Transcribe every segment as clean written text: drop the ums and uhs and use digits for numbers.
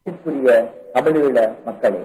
புரிய தமிழீழ மக்களே,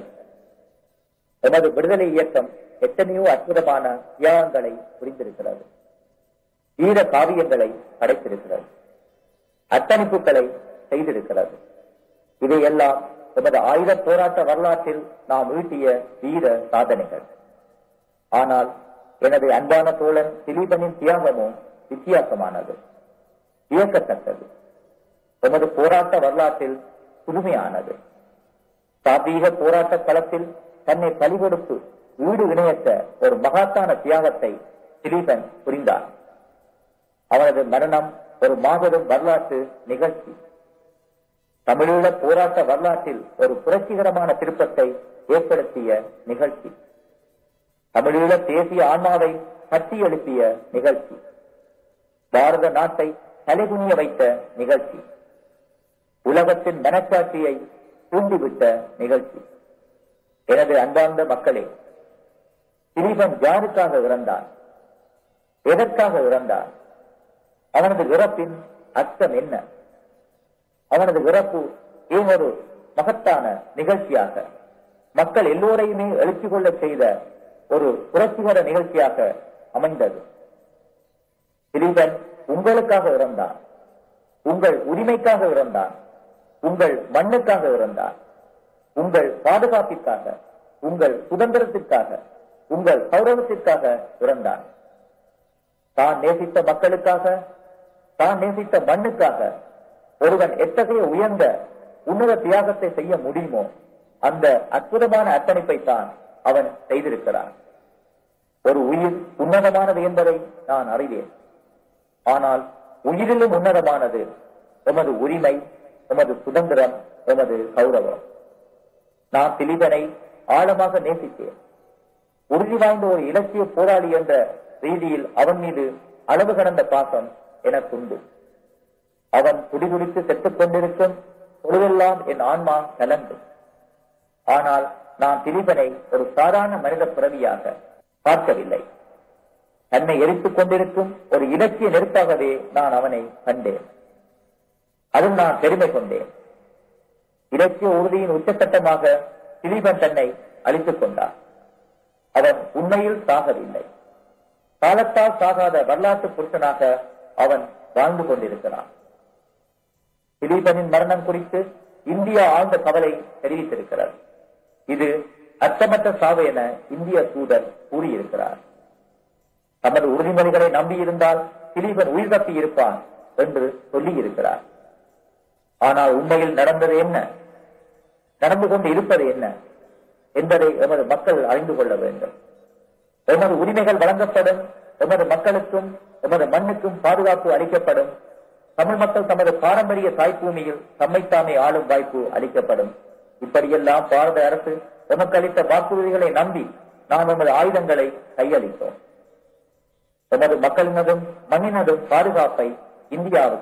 எமது விடுதலை இயக்கம் எத்தனையோ அற்புதமான தியாகங்களை புரிந்திருக்கிறது. வீர காவியங்களை படைத்திருக்கிறது. அர்ப்பணிப்புகளை செய்திருக்கிறது. இதையெல்லாம் எமது ஆயுத போராட்ட வரலாற்றில் நாம் ஈட்டிய வீர சாதனைகள். ஆனால் எனது அன்பான தோழன் திலீபனின் தியாகமும் வித்தியாசமானது, வியக்கத்தக்கது. எமது போராட்ட வரலாற்றில் புதுமையானது. தார்மீக போராட்ட களத்தில் தன்னை பலிகொடுத்து வீடு இணையற்ற ஒரு மகத்தான தியாகத்தை திலீபன் புரிந்தார். அவனது மரணம் ஒரு மாபெரும் வரலாற்று நிகழ்ச்சி. தமிழீழ போராட்ட வரலாற்றில் ஒரு புரட்சிகரமான திருப்பத்தை ஏற்படுத்திய நிகழ்ச்சி. தமிழீழ தேசிய ஆன்மாவை கட்டி எழுப்பிய நிகழ்ச்சி. பாரத நாட்டை தலைகுனிய வைத்த நிகழ்ச்சி. உலகத்தின் மனச்சாட்சியை தூண்டிவிட்ட நிகழ்ச்சி. எனது அன்பார்ந்த மக்களே, திலீபன் யாருக்காக இறந்தான்? எதற்காக இறந்தான்? அவனது இறப்பின் அர்த்தம் என்ன? அவனது இறப்பு ஏன் ஒரு மகத்தான நிகழ்ச்சியாக, மக்கள் எல்லோரையுமே எழுச்சி கொள்ள செய்த ஒரு புரட்சிகர நிகழ்ச்சியாக அமைந்தது? திலீபன் உங்களுக்காக இறந்தான். உங்கள் உரிமைக்காக இறந்தான். உங்கள் மண்ணுக்காக இறந்தான். உங்கள் பாதுகாப்பிற்காக, உங்கள் சுதந்திரத்திற்காக, உங்கள் கௌரவத்திற்காக இறந்தான். தான் நேசித்த மக்களுக்காக, தான் நேசித்த மண்ணுக்காக ஒருவன் எத்தகைய உயர்ந்த உன்னத தியாகத்தை செய்ய முடியுமோ அந்த அற்புதமான அர்ப்பணிப்பை தான் அவன் செய்திருக்கிறான். ஒரு உயிர் உன்னதமானது என்பதை நான் அறிவேன். ஆனால் உயிரிலும் உன்னதமானது எமது உரிமை, எமது சுதந்திரம், எமது கௌரவம். நான் திலீபனை ஆழமாக நேசித்தேன். உறுதி வாய்ந்த ஒரு இலக்கிய போராளி என்ற ரீதியில் அவன் மீது அளவு கடந்த பாசம் எனக்குண்டு. அவன் துடிதுடித்து செத்துக் கொண்டிருக்கும் பொழுதெல்லாம் என் ஆன்மா கலந்து. ஆனால் நான் திலீபனை ஒரு சாதாரண மனித பிறவியாக பார்க்கவில்லை. தன்னை எரித்துக் கொண்டிருக்கும் ஒரு இலக்கிய நெருப்பாகவே நான் அவனை கண்டேன். அதில் நான் பெருமை கொண்டேன். இலக்கிய உறுதியின் உச்சக்கட்டமாக திலீபன் தன்னை அழித்துக் கொண்டார். அவன் உண்மையில் சாகவில்லை. காலத்தால் சாகாத வரலாற்று புருஷனாக அவன் வாழ்ந்து கொண்டிருக்கிறான். திலீபனின் மரணம் குறித்து இந்தியா ஆழ்ந்த கவலை தெரிவித்திருக்கிறது. இது அர்த்தமற்ற சாவு என இந்திய தூதர் கூறியிருக்கிறார். தமது உறுதிமொழிகளை நம்பியிருந்தால் திலீபன் உயிர் தப்பி இருப்பான் என்று சொல்லி இருக்கிறார். ஆனால் உண்மையில் நடந்தது என்ன, நடந்து கொண்டு இருப்பது என்ன என்பதை எமது மக்கள் அறிந்து கொள்ள வேண்டும். எமது உரிமைகள் வழங்கப்படும். எமது மக்களுக்கும் எமது மண்ணுக்கும் பாதுகாப்பு அளிக்கப்படும். தமிழ் மக்கள் தமது பாரம்பரிய தாய்பூமியில் தம்மைத்தாமே ஆளும் வாய்ப்பு அளிக்கப்படும். இப்படியெல்லாம் பாரத அரசு எமக்கு அளித்த வாக்குறுதிகளை நம்பி நாம் எமது ஆயுதங்களை கையளித்தோம். எமது மக்களினதும் மண்ணினதும் பாதுகாப்பை இந்தியாவுக்கு